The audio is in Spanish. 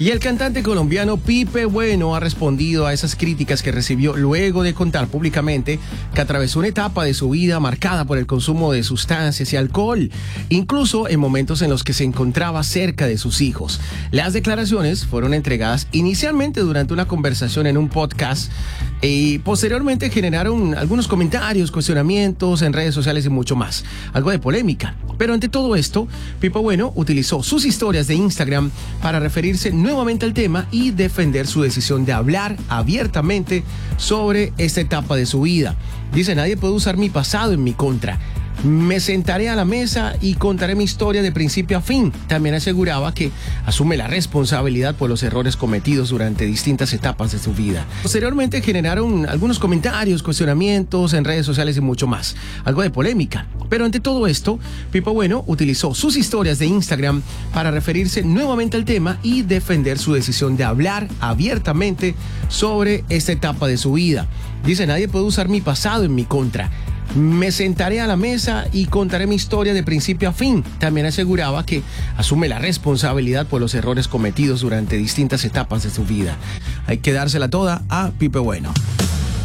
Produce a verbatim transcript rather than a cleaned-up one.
Y el cantante colombiano Pipe Bueno ha respondido a esas críticas que recibió luego de contar públicamente que atravesó una etapa de su vida marcada por el consumo de sustancias y alcohol, incluso en momentos en los que se encontraba cerca de sus hijos. Las declaraciones fueron entregadas inicialmente durante una conversación en un podcast y posteriormente generaron algunos comentarios, cuestionamientos en redes sociales y mucho más. Algo de polémica. Pero ante todo esto, Pipe Bueno utilizó sus historias de Instagram para referirse nuevamente al tema y defender su decisión de hablar abiertamente sobre esta etapa de su vida. Dice: nadie puede usar mi pasado en mi contra. Me sentaré a la mesa y contaré mi historia de principio a fin. También aseguraba que asume la responsabilidad por los errores cometidos durante distintas etapas de su vida. Posteriormente generaron algunos comentarios, cuestionamientos en redes sociales y mucho más. Algo de polémica. Pero ante todo esto, Pipe Bueno utilizó sus historias de Instagram para referirse nuevamente al tema y defender su decisión de hablar abiertamente sobre esta etapa de su vida. Dice: nadie puede usar mi pasado en mi contra. Me sentaré a la mesa y contaré mi historia de principio a fin. También aseguraba que asume la responsabilidad por los errores cometidos durante distintas etapas de su vida. Hay que dársela toda a Pipe Bueno.